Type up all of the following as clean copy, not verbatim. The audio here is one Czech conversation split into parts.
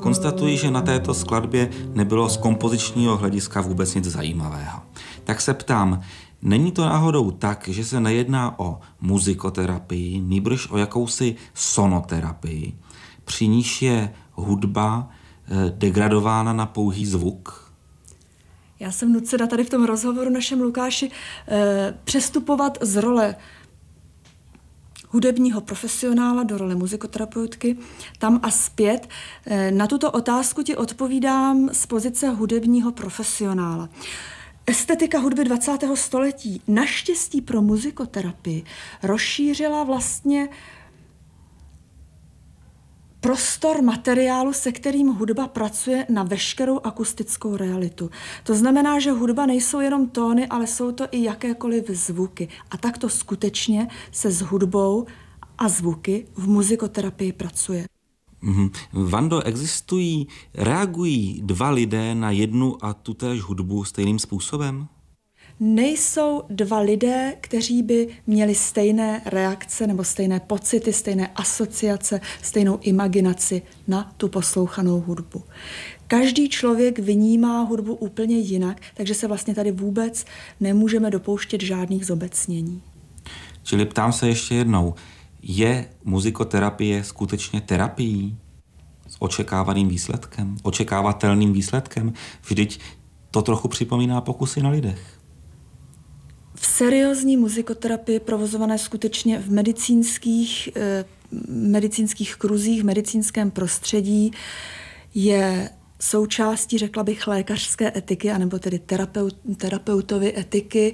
Konstatuji, že na této skladbě nebylo z kompozičního hlediska vůbec nic zajímavého. Tak se ptám, není to náhodou tak, že se nejedná o muzikoterapii, nýbrž o jakousi sonoterapii, při níž je hudba degradována na pouhý zvuk? Já jsem nucena tady v tom rozhovoru našem Lukáši přestupovat z role hudebního profesionála do role muzikoterapeutky tam a zpět. Na tuto otázku ti odpovídám z pozice hudebního profesionála. Estetika hudby 20. století naštěstí pro muzikoterapii rozšířila vlastně prostor materiálu, se kterým hudba pracuje na veškerou akustickou realitu. To znamená, že hudba nejsou jenom tóny, ale jsou to i jakékoliv zvuky. A takto skutečně se s hudbou a zvuky v muzikoterapii pracuje. Vando, reagují dva lidé na jednu a tutéž hudbu stejným způsobem? Nejsou dva lidé, kteří by měli stejné reakce nebo stejné pocity, stejné asociace, stejnou imaginaci na tu poslouchanou hudbu. Každý člověk vnímá hudbu úplně jinak, takže se vlastně tady vůbec nemůžeme dopouštět žádných zobecnění. Čili ptám se ještě jednou, je muzikoterapie skutečně terapií s očekávaným výsledkem, očekávatelným výsledkem? Vždyť to trochu připomíná pokusy na lidech. V seriózní muzikoterapii provozované skutečně v medicínských kruzích, v medicínském prostředí je součástí, řekla bych, lékařské etiky, anebo tedy terapeutovy etiky,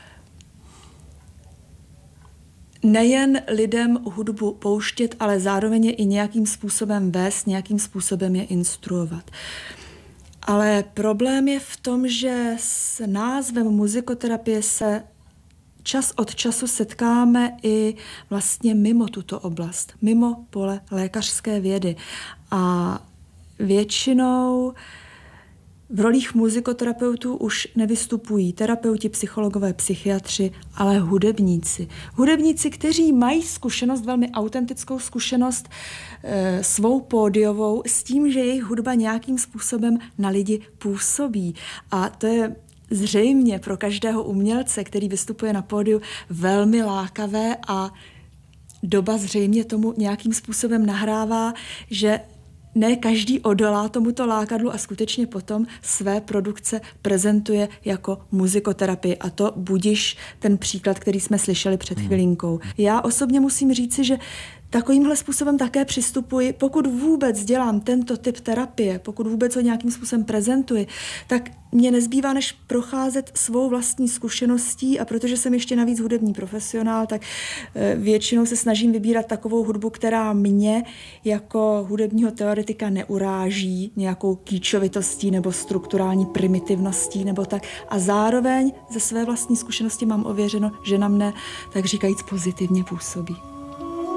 nejen lidem hudbu pouštět, ale zároveň je i nějakým způsobem vést, nějakým způsobem je instruovat. Ale problém je v tom, že s názvem muzikoterapie se čas od času setkáme i vlastně mimo tuto oblast, mimo pole lékařské vědy. A většinou v rolích muzikoterapeutů už nevystupují terapeuti, psychologové, psychiatři, ale hudebníci. Hudebníci, kteří mají zkušenost, velmi autentickou zkušenost svou pódiovou s tím, že jejich hudba nějakým způsobem na lidi působí. A to je zřejmě pro každého umělce, který vystupuje na pódiu, velmi lákavé a doba zřejmě tomu nějakým způsobem nahrává, že ne každý odolá tomuto lákadlu a skutečně potom své produkce prezentuje jako muzikoterapii. A to budiš ten příklad, který jsme slyšeli před chvilinkou. Já osobně musím říci, že takovýmhle způsobem také přistupuji, pokud vůbec dělám tento typ terapie, pokud vůbec ho nějakým způsobem prezentuji, tak mě nezbývá, než procházet svou vlastní zkušeností a protože jsem ještě navíc hudební profesionál, tak většinou se snažím vybírat takovou hudbu, která mě jako hudebního teoretika neuráží nějakou kýčovitostí nebo strukturální primitivností nebo tak. A zároveň ze své vlastní zkušenosti mám ověřeno, že na mne, tak říkajíc, pozitivně působí.